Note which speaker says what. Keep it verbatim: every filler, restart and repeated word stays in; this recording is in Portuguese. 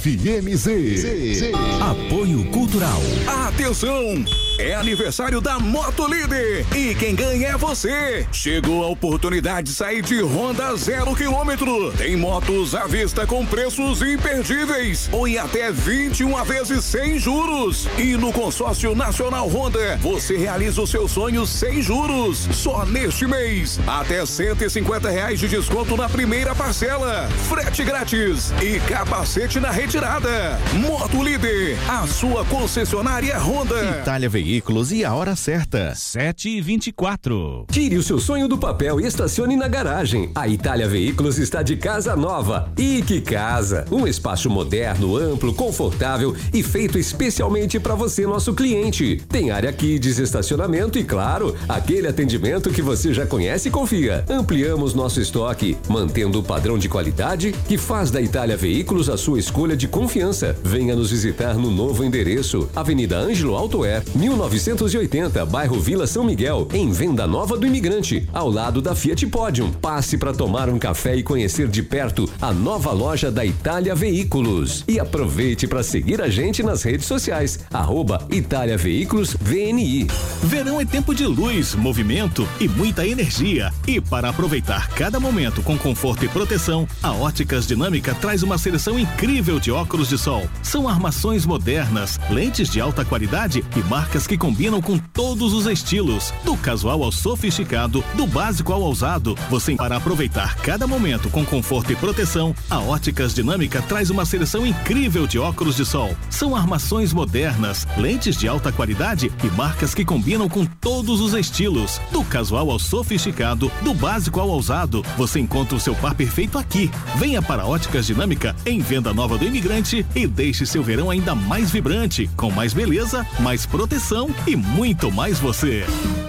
Speaker 1: F M Z. Z. Z. Apoio Cultural.
Speaker 2: Atenção! É aniversário da Moto Líder e quem ganha é você. Chegou a oportunidade de sair de Honda zero quilômetro. Tem motos à vista com preços imperdíveis ou em até vinte e uma vezes sem juros. E no consórcio Nacional Honda, você realiza o seu sonho sem juros. Só neste mês, até cento e cinquenta reais de desconto na primeira parcela. Frete grátis e capacete na retirada. Moto Líder, a sua concessionária Honda.
Speaker 1: Itália Veículos e a hora certa, sete e vinte e quatro.
Speaker 3: Tire o seu sonho do papel e estacione na garagem. A Itália Veículos está de casa nova. E que casa! Um espaço moderno, amplo, confortável e feito especialmente para você, nosso cliente. Tem área kids, estacionamento e, claro, aquele atendimento que você já conhece e confia. Ampliamos nosso estoque, mantendo o padrão de qualidade que faz da Itália Veículos a sua escolha de confiança. Venha nos visitar no novo endereço, Avenida Ângelo Altoé, mil novecentos e oitenta, bairro Vila São Miguel, em Venda Nova do Imigrante, ao lado da Fiat Podium. Passe para tomar um café e conhecer de perto a nova loja da Itália Veículos. E aproveite para seguir a gente nas redes sociais, arroba Itália Veículos V N I.
Speaker 4: Verão é tempo de luz, movimento e muita energia. E para aproveitar cada momento com conforto e proteção, a Óticas Dinâmica traz uma seleção incrível de óculos de sol. São armações modernas, lentes de alta qualidade e marcas que combinam com todos os estilos, do casual ao sofisticado, do básico ao ousado. Você, para aproveitar cada momento com conforto e proteção, a Óticas Dinâmica traz uma seleção incrível de óculos de sol. São armações modernas, lentes de alta qualidade e marcas que combinam com todos os estilos, do casual ao sofisticado, do básico ao ousado. Você encontra o seu par perfeito aqui. Venha para a Óticas Dinâmica em Venda Nova do Imigrante e deixe seu verão ainda mais vibrante, com mais beleza, mais proteção e muito mais você.